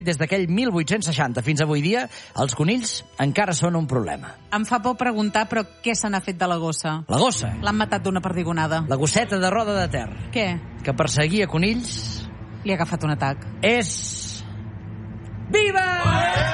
Des d'aquell 1860 fins avui dia, els conills encara són un problema. Em fa por preguntar, però què se n'ha fet de la gossa? La gossa? L'han matat d'una perdigonada. La gosseta de Roda de Ter. Què? Que perseguia conills... Li ha agafat un atac. És... Viva!